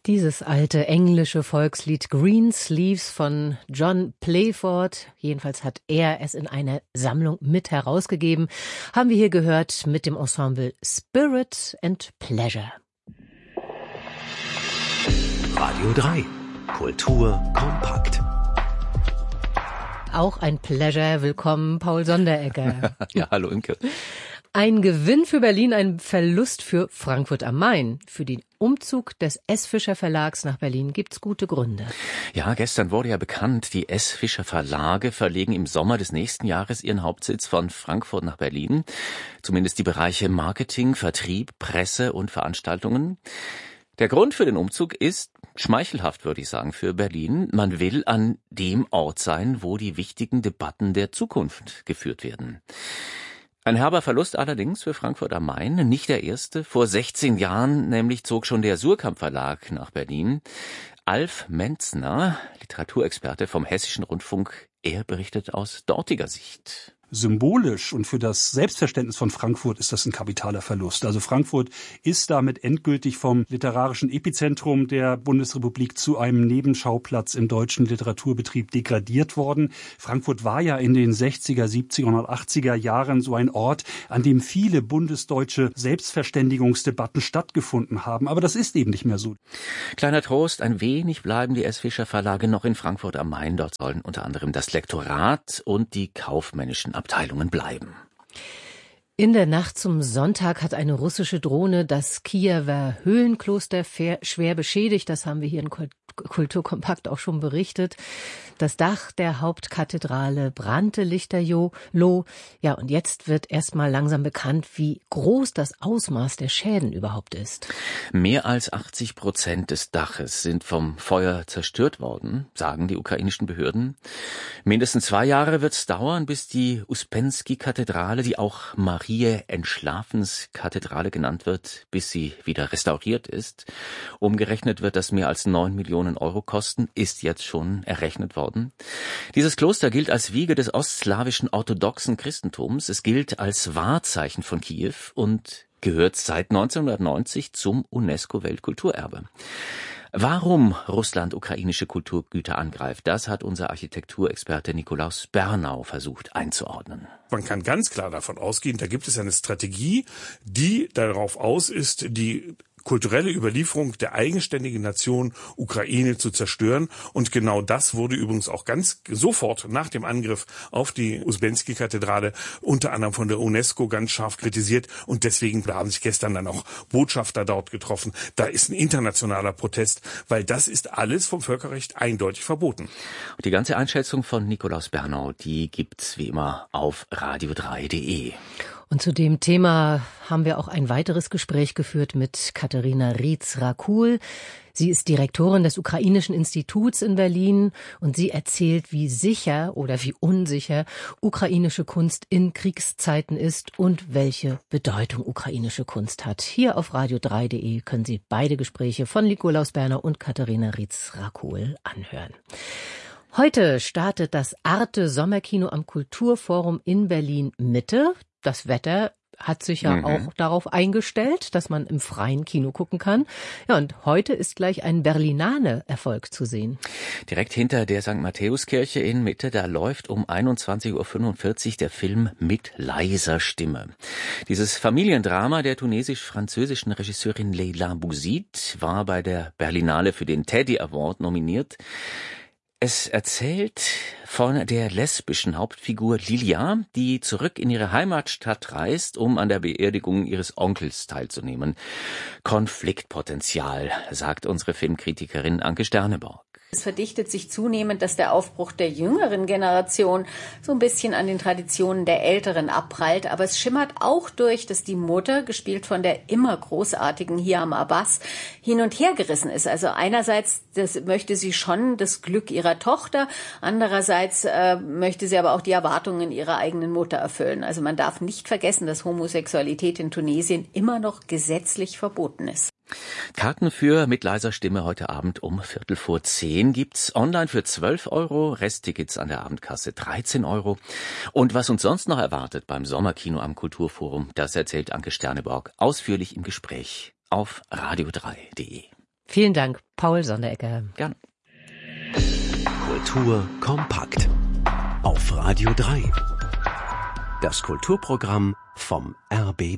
Dieses alte englische Volkslied Greensleeves von John Playford, jedenfalls hat er es in einer Sammlung mit herausgegeben, haben wir hier gehört mit dem Ensemble Spirit and Pleasure. Radio 3, Kultur kompakt. Auch ein Pleasure. Willkommen, Paul Sonderegger. Ja, hallo Imke. Ein Gewinn für Berlin, ein Verlust für Frankfurt am Main. Für den Umzug des S. Fischer Verlags nach Berlin gibt's gute Gründe. Ja, gestern wurde ja bekannt, die S. Fischer Verlage verlegen im Sommer des nächsten Jahres ihren Hauptsitz von Frankfurt nach Berlin. Zumindest die Bereiche Marketing, Vertrieb, Presse und Veranstaltungen. Der Grund für den Umzug ist schmeichelhaft, würde ich sagen, für Berlin. Man will an dem Ort sein, wo die wichtigen Debatten der Zukunft geführt werden. Ein herber Verlust allerdings für Frankfurt am Main, nicht der erste. Vor 16 Jahren nämlich zog schon der Suhrkamp Verlag nach Berlin. Alf Mentzner, Literaturexperte vom Hessischen Rundfunk, er berichtet aus dortiger Sicht. Symbolisch und für das Selbstverständnis von Frankfurt ist das ein kapitaler Verlust. Also Frankfurt ist damit endgültig vom literarischen Epizentrum der Bundesrepublik zu einem Nebenschauplatz im deutschen Literaturbetrieb degradiert worden. Frankfurt war ja in den 60er, 70er und 80er Jahren so ein Ort, an dem viele bundesdeutsche Selbstverständigungsdebatten stattgefunden haben. Aber das ist eben nicht mehr so. Kleiner Trost, ein wenig bleiben die S. Fischer Verlage noch in Frankfurt am Main. Dort sollen unter anderem das Lektorat und die kaufmännischen Abteilungen bleiben. In der Nacht zum Sonntag hat eine russische Drohne das Kiewer Höhlenkloster schwer beschädigt. Das haben wir hier in Kulturkompakt auch schon berichtet. Das Dach der Hauptkathedrale brannte lichterloh. Ja, und jetzt wird erstmal langsam bekannt, wie groß das Ausmaß der Schäden überhaupt ist. Mehr als 80% des Daches sind vom Feuer zerstört worden, sagen die ukrainischen Behörden. Mindestens 2 Jahre wird es dauern, bis die Uspensky-Kathedrale, die auch Mariä Entschlafens-Kathedrale genannt wird, bis sie wieder restauriert ist. Umgerechnet wird das mehr als 9 Millionen Euro kosten, ist jetzt schon errechnet worden. Dieses Kloster gilt als Wiege des ostslawischen orthodoxen Christentums. Es gilt als Wahrzeichen von Kiew und gehört seit 1990 zum UNESCO-Weltkulturerbe. Warum Russland ukrainische Kulturgüter angreift, das hat unser Architekturexperte Nikolaus Bernau versucht einzuordnen. Man kann ganz klar davon ausgehen, da gibt es eine Strategie, die darauf aus ist, die kulturelle Überlieferung der eigenständigen Nation Ukraine zu zerstören. Und genau das wurde übrigens auch ganz sofort nach dem Angriff auf die Uspensky-Kathedrale unter anderem von der UNESCO ganz scharf kritisiert. Und deswegen haben sich gestern dann auch Botschafter dort getroffen. Da ist ein internationaler Protest, weil das ist alles vom Völkerrecht eindeutig verboten. Die ganze Einschätzung von Nikolaus Bernau, die gibt's wie immer auf radio3.de. Und zu dem Thema haben wir auch ein weiteres Gespräch geführt mit Katharina Rietz-Rakul. Sie ist Direktorin des Ukrainischen Instituts in Berlin und sie erzählt, wie sicher oder wie unsicher ukrainische Kunst in Kriegszeiten ist und welche Bedeutung ukrainische Kunst hat. Hier auf radio3.de können Sie beide Gespräche von Nikolaus Bernau und Katharina Rietz-Rakul anhören. Heute startet das Arte Sommerkino am Kulturforum in Berlin Mitte. Das Wetter hat sich ja auch darauf eingestellt, dass man im freien Kino gucken kann. Ja, und heute ist gleich ein Berlinale-Erfolg zu sehen. Direkt hinter der St. Matthäuskirche in Mitte, da läuft um 21.45 Uhr der Film Mit leiser Stimme. Dieses Familiendrama der tunesisch-französischen Regisseurin Leila Bouzid war bei der Berlinale für den Teddy Award nominiert. Es erzählt von der lesbischen Hauptfigur Lilia, die zurück in ihre Heimatstadt reist, um an der Beerdigung ihres Onkels teilzunehmen. Konfliktpotenzial, sagt unsere Filmkritikerin Anke Sterneborg. Es verdichtet sich zunehmend, dass der Aufbruch der jüngeren Generation so ein bisschen an den Traditionen der Älteren abprallt. Aber es schimmert auch durch, dass die Mutter, gespielt von der immer großartigen Hiam Abbas, hin und her gerissen ist. Also einerseits möchte sie schon das Glück ihrer Tochter, andererseits möchte sie aber auch die Erwartungen ihrer eigenen Mutter erfüllen. Also man darf nicht vergessen, dass Homosexualität in Tunesien immer noch gesetzlich verboten ist. Karten für Mit leiser Stimme heute Abend um 9:15 gibt's online für 12 Euro, Resttickets an der Abendkasse 13 Euro. Und was uns sonst noch erwartet beim Sommerkino am Kulturforum, das erzählt Anke Sterneborg ausführlich im Gespräch auf radio3.de. Vielen Dank, Paul Sonderegger. Gerne. Kultur kompakt. Auf Radio 3. Das Kulturprogramm vom RBB.